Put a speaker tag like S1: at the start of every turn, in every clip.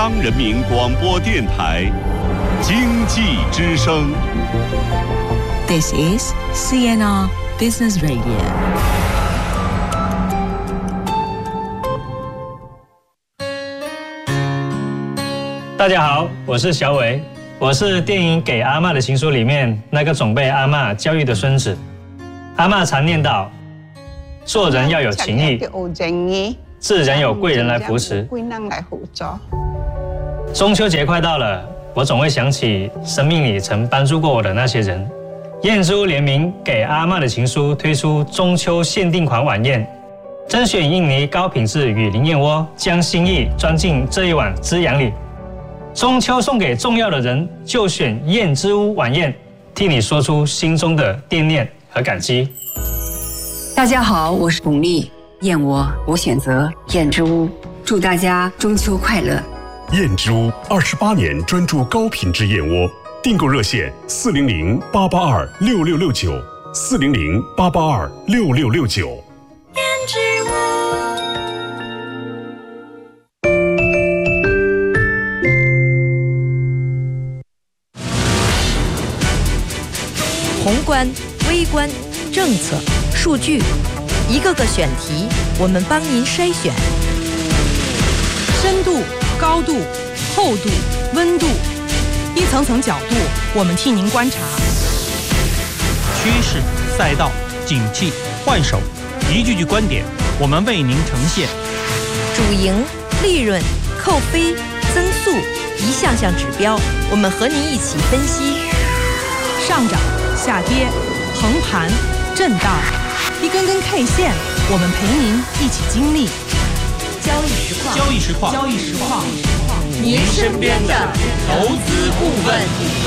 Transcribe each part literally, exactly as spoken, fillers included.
S1: 央人民广播电台经济之声。
S2: This is C N R Business Radio。
S3: 大家好，我是小伟，我是电影《给阿嬷的情书》里面那个总被阿嬷教育的孙子。阿嬷常念叨，做人要有情义，自然有贵人来扶持。中秋节快到了，我总会想起生命里曾帮助过我的那些人。燕之屋联名《给阿嬷的情书》推出中秋限定款晚宴，甄选印尼高品质雨林燕窝，将心意装进这一碗滋养里。中秋送给重要的人，就选燕之屋晚宴，替你说出心中的惦念和感激。
S4: 大家好，我是巩俐，燕窝我选择燕之屋，祝大家中秋快乐。
S5: 燕之屋二十八年专注高品质燕窝，订购热线四零零八八二六六六九，四零零八八二六六六九。
S6: 燕之屋。
S7: 宏观、微观、政策、数据，一个个选题，我们帮您筛选。
S8: 深度、高度、厚度、温度，一层层角度，我们替您观察。
S9: 趋势、赛道、景气、换手，一句句观点，我们为您呈现。
S7: 主营、利润、扣非、增速，一项项指标，我们和您一起分析。
S8: 上涨、下跌、横盘、震荡，一根根 K 线，我们陪您一起经历。
S7: 交易实况，
S9: 交易实况，
S8: 交易实况，
S7: 您身边的投资顾问。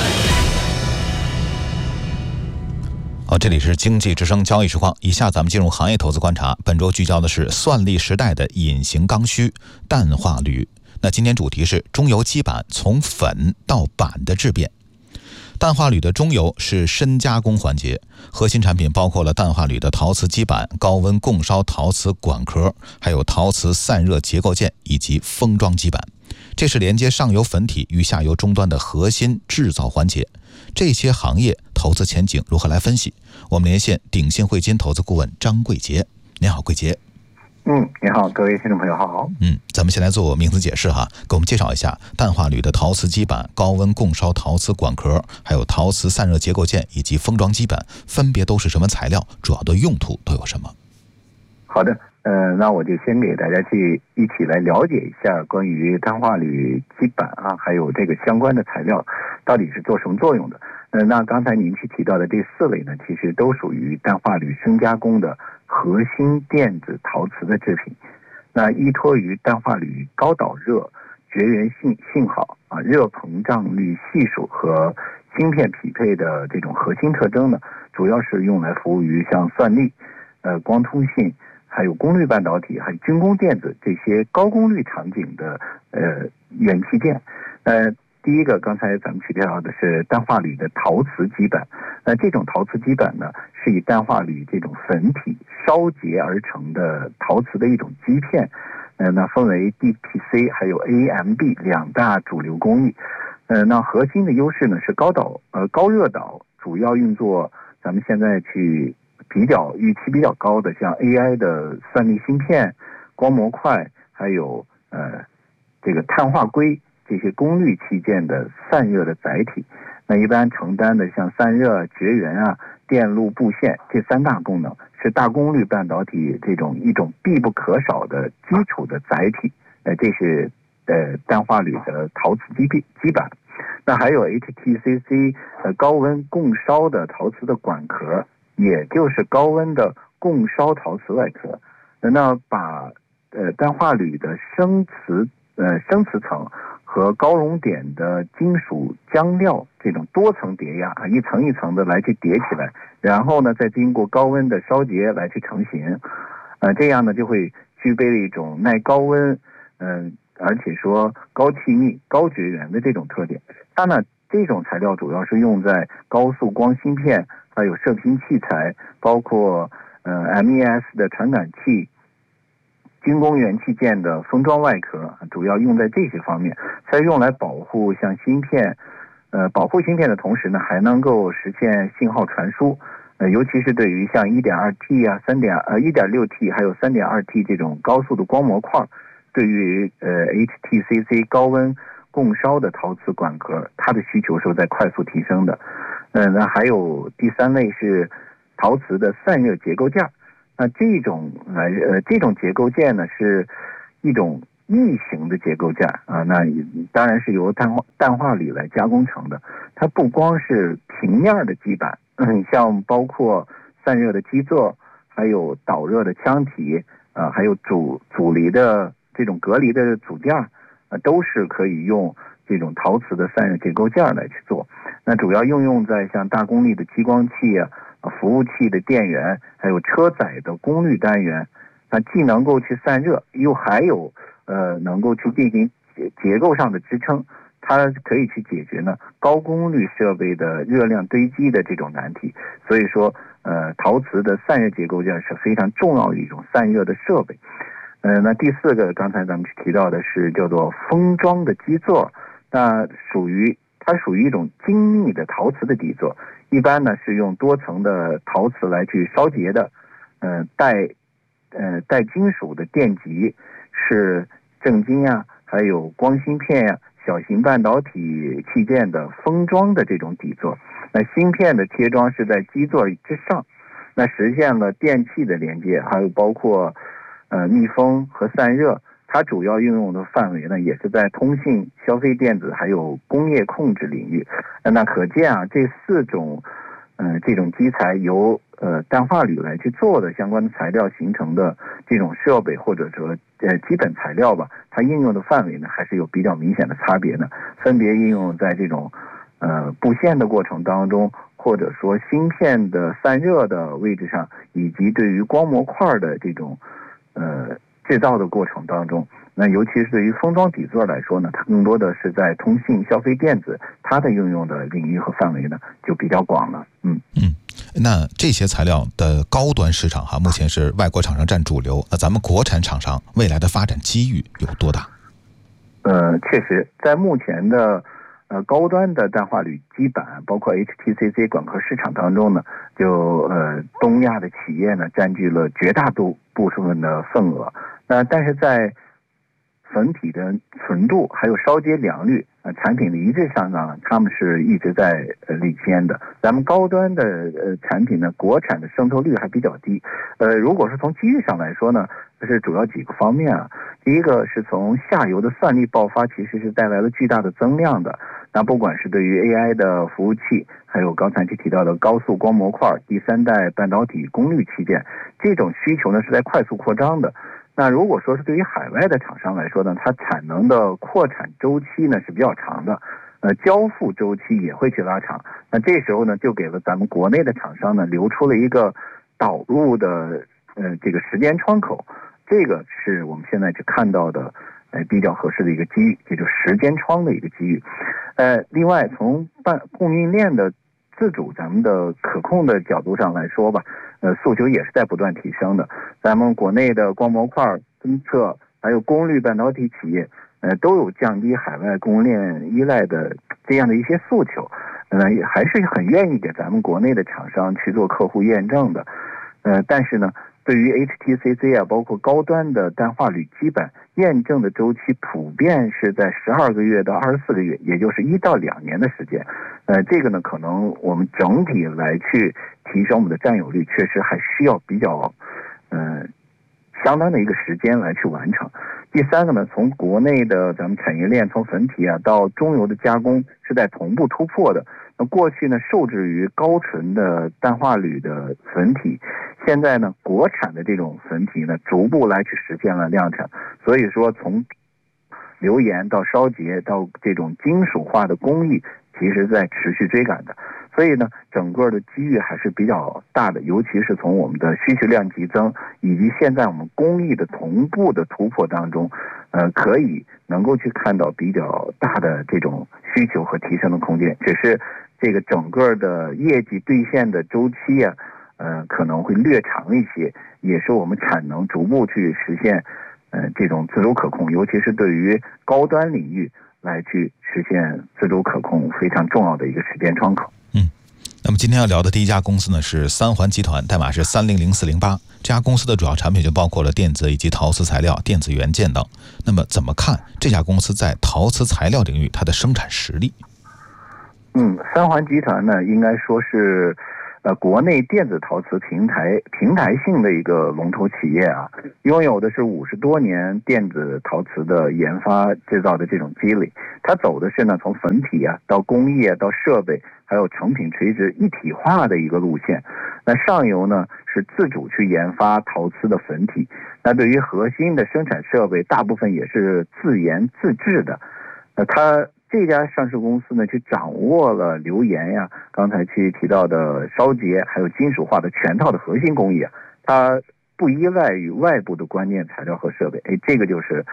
S10: 好，这里是经济之声交易实况。以下咱们进入行业投资观察。本周聚焦的是算力时代的隐形刚需——氮化铝。那今天主题是中游基板从粉到板的质变。氮化铝的中游是深加工环节，核心产品包括了氮化铝的陶瓷基板、高温共烧陶瓷管壳，还有陶瓷散热结构件以及封装基板。这是连接上游粉体与下游终端的核心制造环节。这些行业投资前景如何来分析？我们连线鼎信汇金投资顾问张贵杰。您好，贵杰。
S11: 嗯，你好，各位听众朋友好。
S10: 嗯，咱们先来做名词解释哈，给我们介绍一下氮化铝的陶瓷基板、高温共烧陶瓷管壳，还有陶瓷散热结构件以及封装基板，分别都是什么材料？主要的用途都有什么？
S11: 好的，呃，那我就先给大家去一起来了解一下关于氮化铝基板啊，还有这个相关的材料到底是做什么作用的。呃，那刚才您去提到的这四类呢，其实都属于氮化铝深加工的核心电子陶瓷的制品。那依托于氮化铝高导热、绝缘性性好啊、热膨胀率系数和芯片匹配的这种核心特征呢，主要是用来服务于像算力、呃光通信、还有功率半导体、还有军工电子这些高功率场景的呃元器件。呃。第一个，刚才咱们提到的是氮化铝的陶瓷基板。那这种陶瓷基板呢，是以氮化铝这种粉体烧结而成的陶瓷的一种基片。呃，那分为 D P C 还有 A M B 两大主流工艺。呃，那核心的优势呢是高导呃高热导，主要运作咱们现在去比较预期比较高的像 A I 的算力芯片、光模块，还有呃这个碳化硅。这些功率器件的散热的载体，那一般承担的像散热、绝缘啊、电路布线这三大功能，是大功率半导体这种一种必不可少的基础的载体。呃，这是呃氮化铝的陶瓷基基板。那还有 H T C C 呃高温共烧的陶瓷的管壳，也就是高温的共烧陶瓷外壳。那把呃氮化铝的生磁呃生磁层和高熔点的金属浆料这种多层叠压啊，一层一层的来去叠起来，然后呢再经过高温的烧结来去成型，呃，这样呢就会具备了一种耐高温，嗯、呃，而且说高气密、高绝缘的这种特点。它呢这种材料主要是用在高速光芯片，还有射频器材，包括呃 M E S 的传感器。 军工元器件的封装外壳，主要用在这些方面，它用来保护像芯片，呃，保护芯片的同时呢，还能够实现信号传输，呃，尤其是对于像 一点二 T 啊、三点呃 一点六 T 还有 三点二 T 这种高速的光模块，对于呃 H T C C 高温供烧的陶瓷管壳，它的需求是在快速提升的。呃，那还有第三类是陶瓷的散热结构件。那这种来呃这种结构件呢是一种异形的结构件啊，那当然是由氮化氮化铝来加工成的。它不光是平面的基板，嗯，像包括散热的基座，还有导热的腔体，啊，还有阻阻离的这种隔离的组件，啊，都是可以用这种陶瓷的散热结构件来去做。那主要应用在像大功率的激光器啊。服务器的电源，还有车载的功率单元，那既能够去散热，又还有呃能够去进行结构上的支撑，它可以去解决呢高功率设备的热量堆积的这种难题。所以说，呃，陶瓷的散热结构件是非常重要的一种散热的设备。呃，那第四个，刚才咱们提到的是叫做封装的基座，那属于它属于一种精密的陶瓷的底座。一般呢是用多层的陶瓷来去烧结的，呃带呃带金属的电极，是正晶啊，还有光芯片呀、啊、小型半导体器件的封装的这种底座。那芯片的贴装是在基座之上，那实现了电器的连接，还有包括呃密封和散热。它主要应用的范围呢，也是在通信、消费电子还有工业控制领域。那可见啊，这四种，呃，这种基材由呃氮化铝来去做的相关的材料形成的这种设备或者说呃基本材料吧，它应用的范围呢还是有比较明显的差别的，分别应用在这种呃布线的过程当中，或者说芯片的散热的位置上，以及对于光模块的这种呃。制造的过程当中，那尤其是对于封装底座来说呢，它更多的是在通信、消费电子，它的应用的领域和范围呢就比较广了。嗯
S10: 嗯，那这些材料的高端市场哈，目前是外国厂商占主流，那咱们国产厂商未来的发展机遇有多大？
S11: 呃，确实，在目前的呃高端的氮化铝基板，包括 H T C C 管壳市场当中呢，就呃东亚的企业呢占据了绝大多部分的份额。呃，但是在粉体的纯度还有烧结良率、呃产品的一致上呢，他们是一直在呃领先的。咱们高端的呃产品呢，国产的渗透率还比较低。呃，如果是从机遇上来说呢，是主要几个方面啊。第一个是从下游的算力爆发，其实是带来了巨大的增量的。那不管是对于 A I 的服务器，还有刚才提到的高速光模块、第三代半导体功率器件，这种需求呢是在快速扩张的。那如果说是对于海外的厂商来说呢，它产能的扩产周期呢是比较长的，呃，交付周期也会去拉长。那这时候呢，就给了咱们国内的厂商呢留出了一个导入的呃这个时间窗口，这个是我们现在去看到的呃比较合适的一个机遇，也就是时间窗的一个机遇。呃，另外从半供应链的自主咱们的可控的角度上来说吧，呃，诉求也是在不断提升的。咱们国内的光模块、分测还有功率半导体企业，呃，都有降低海外供应链依赖的这样的一些诉求，呃，也还是很愿意给咱们国内的厂商去做客户验证的。呃，但是呢，对于 H T C C 啊，包括高端的氮化铝基板验证的周期普遍是在十二个月到二十四个月，也就是一到两年的时间。呃，这个呢，可能我们整体来去提升我们的占有率，确实还需要比较，呃，相当的一个时间来去完成。第三个呢，从国内的咱们产业链，从粉体啊到中游的加工是在同步突破的。那过去呢，受制于高纯的氮化铝的粉体，现在呢，国产的这种粉体呢，逐步来去实现了量产。所以说，从流研到烧结到这种金属化的工艺，其实在持续追赶的。所以呢，整个的机遇还是比较大的，尤其是从我们的需求量激增，以及现在我们工艺的同步的突破当中，呃，可以能够去看到比较大的这种需求和提升的空间。只是这个整个的业绩兑现的周期啊，呃，可能会略长一些，也是我们产能逐步去实现呃这种自主可控，尤其是对于高端领域来去实现自主可控非常重要的一个时间窗口。
S10: 嗯，那么今天要聊的第一家公司呢是三环集团，代码是三零零四零八。这家公司的主要产品就包括了电子以及陶瓷材料、电子元件等。那么怎么看这家公司在陶瓷材料领域它的生产实力？
S11: 嗯，三环集团呢，应该说是呃国内电子陶瓷平台平台性的一个龙头企业啊，拥有的是五十多年电子陶瓷的研发制造的这种积累。它走的是呢从粉体啊到工艺啊到设备还有成品垂直一体化的一个路线。那上游呢是自主去研发陶瓷的粉体，那对于核心的生产设备大部分也是自研自制的。那它这家上市公司呢，就掌握了流研呀，刚才去提到的烧结，还有金属化的全套的核心工艺啊，它不依赖于外部的关键材料和设备，哎，这个就是